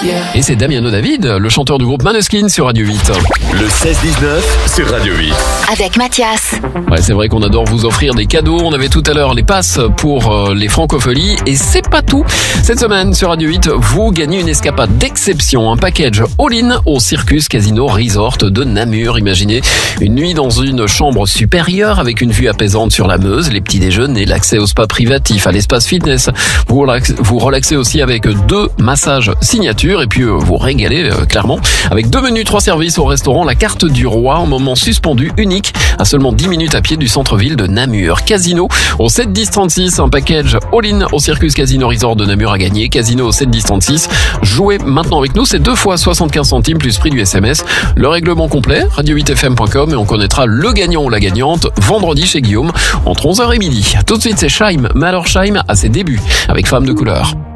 Et c'est Damiano David, le chanteur du groupe Måneskin sur Radio 8. Le 16-19 sur Radio 8. Avec Mathias. Ouais, c'est vrai qu'on adore vous offrir des cadeaux. On avait tout à l'heure les passes pour les Francopholies. Et c'est pas tout. Cette semaine sur Radio 8, vous gagnez une escapade d'exception. Un package all-in au Circus Casino Resort de Namur. Imaginez une nuit dans une chambre supérieure avec une vue apaisante sur la Meuse, les petits déjeuners, l'accès au spa privatif, à l'espace fitness. Vous relaxez aussi avec 2 massages signature et puis vous régalez clairement avec 2 menus, 3 services au restaurant, la carte du roi en moment suspendu unique à seulement 10 minutes à pied du centre-ville de Namur. Casino au 7-10-36, un package all-in au Circus Casino Resort de Namur à gagner. Casino au 7-10-36. Jouez maintenant avec nous, c'est 2 fois 75 centimes plus prix du SMS. Le règlement complet, radio8fm.com, et on connaîtra le gagnant ou la gagnante vendredi chez Guillaume entre 11h et midi. Tout de suite c'est Scheim, mais alors Scheim à ses débuts avec Femme de couleur.